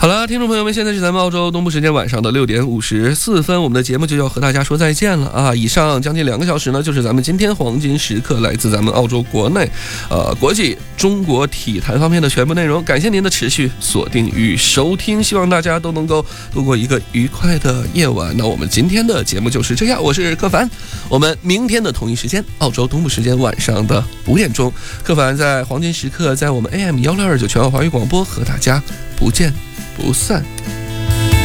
好了，听众朋友们，现在是咱们澳洲东部时间晚上的6点54分，我们的节目就要和大家说再见了啊！以上将近2个小时呢，就是咱们今天黄金时刻来自咱们澳洲国内、国际中国体坛方面的全部内容。感谢您的持续锁定与收听，希望大家都能够度过一个愉快的夜晚。那我们今天的节目就是这样，我是柯凡，我们明天的同一时间，澳洲东部时间晚上的5点钟，柯凡在黄金时刻，在我们 AM 1629全澳华语广播和大家不见不散。